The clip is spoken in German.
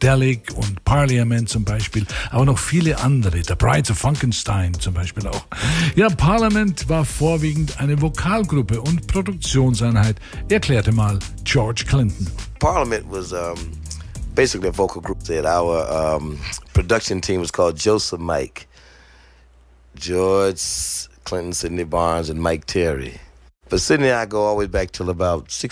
Funkadelic und Parliament zum Beispiel, aber noch viele andere. The Brides of Funkenstein zum Beispiel auch. Ja, Parliament war vorwiegend eine Vokalgruppe und Produktionseinheit, erklärte mal George Clinton. Parliament was basically a vocal group. That our production team was called Joseph Mike, George Clinton, Sidney Barnes, and Mike Terry. But Sidney and I go all the way back till about